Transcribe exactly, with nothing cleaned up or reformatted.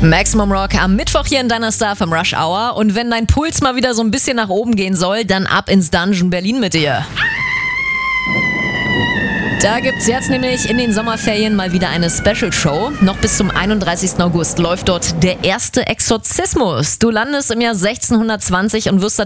Maximum Rock am Mittwoch hier in deiner Star vom Rush Hour. Und wenn dein Puls mal wieder so ein bisschen nach oben gehen soll, dann ab ins Dungeon Berlin mit dir. Da gibt's jetzt nämlich in den Sommerferien mal wieder eine Special-Show. Noch bis zum einunddreißigsten August läuft dort der erste Exorzismus. Du landest im Jahr sechzehnhundertzwanzig und wirst